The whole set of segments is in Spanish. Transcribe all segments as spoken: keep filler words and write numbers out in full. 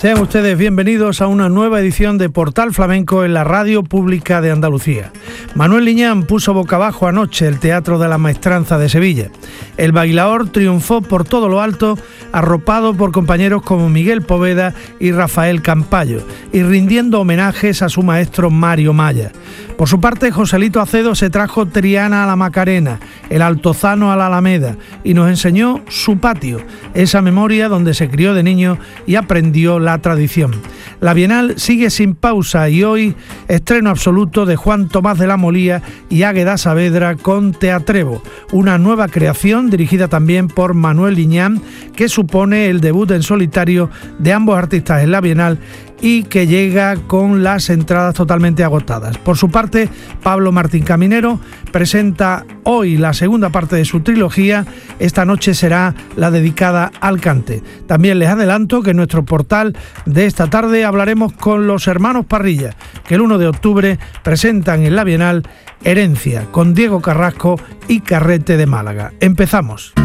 Sean ustedes bienvenidos a una nueva edición de Portal Flamenco en la Radio Pública de Andalucía. Manuel Liñán puso boca abajo anoche el Teatro de la Maestranza de Sevilla. El bailaor triunfó por todo lo alto, arropado por compañeros como Miguel Poveda y Rafael Campayo, y rindiendo homenajes a su maestro Mario Maya. Por su parte, Joselito Acedo se trajo Triana a la Macarena, el Altozano a la Alameda, y nos enseñó su patio, esa memoria donde se crió de niño y aprendió la tradición. La Bienal sigue sin pausa y hoy estreno absoluto de Juan Tomás de la Molía y Águeda Saavedra con Te Atrevo, una nueva creación dirigida también por Manuel Liñán, que supone el debut en solitario de ambos artistas en la Bienal y que llega con las entradas totalmente agotadas. Por su parte, Pablo Martín Caminero presenta hoy la segunda parte de su trilogía. Esta noche será la dedicada al cante. También les adelanto que en nuestro portal de esta tarde hablaremos con los hermanos Parrilla, que el uno de octubre presentan en la Bienal Herencia, con Diego Carrasco y Carrete de Málaga. Empezamos.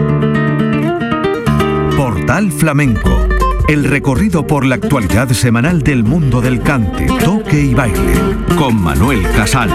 Portal Flamenco. El recorrido por la actualidad semanal del mundo del cante, toque y baile, con Manuel Casal.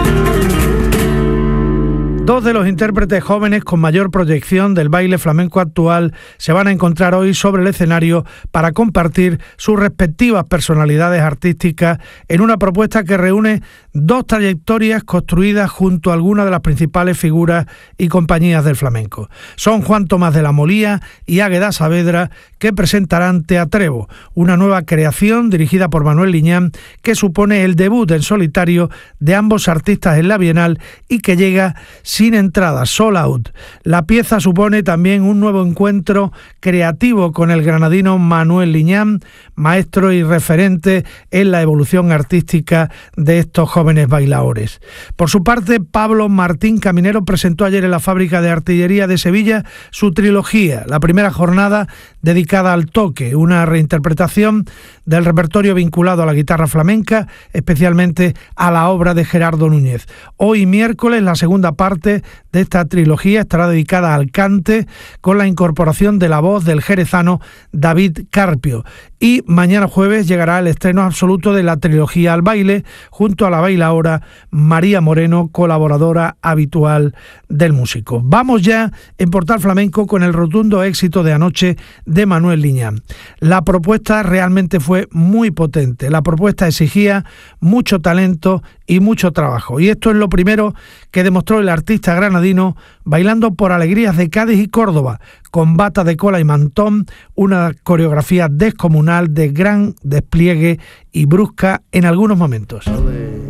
Dos de los intérpretes jóvenes con mayor proyección del baile flamenco actual se van a encontrar hoy sobre el escenario para compartir sus respectivas personalidades artísticas en una propuesta que reúne dos trayectorias construidas junto a algunas de las principales figuras y compañías del flamenco. Son Juan Tomás de la Molía y Águeda Saavedra, que presentarán Te Atrevo, una nueva creación dirigida por Manuel Liñán que supone el debut en solitario de ambos artistas en la Bienal y que llega sin entrada, sold out. La pieza supone también un nuevo encuentro creativo con el granadino Manuel Liñán, maestro y referente en la evolución artística de estos jóvenes bailaores. Por su parte, Pablo Martín Caminero presentó ayer en la Fábrica de Artillería de Sevilla su trilogía, la primera jornada dedicada al toque, una reinterpretación del repertorio vinculado a la guitarra flamenca, especialmente a la obra de Gerardo Núñez. Hoy miércoles, la segunda parte de esta trilogía estará dedicada al cante, con la incorporación de la voz del jerezano David Carpio. Y mañana jueves llegará el estreno absoluto de la trilogía al baile, junto a la bailaora María Moreno, colaboradora habitual del músico. Vamos ya en Portal Flamenco con el rotundo éxito de anoche de Manuel Liñán. La propuesta realmente fue muy potente. La propuesta exigía mucho talento y mucho trabajo. Y esto es lo primero que demostró el artista granadino bailando por alegrías de Cádiz y Córdoba, con bata de cola y mantón, una coreografía descomunal de gran despliegue y brusca en algunos momentos.